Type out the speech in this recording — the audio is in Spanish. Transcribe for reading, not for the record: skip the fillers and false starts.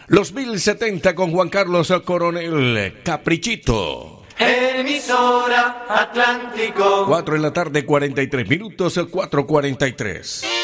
Los 1070 con Juan Carlos Coronel, Caprichito. Emisora Atlántico. 4 de la tarde, 43 minutos, 4:43.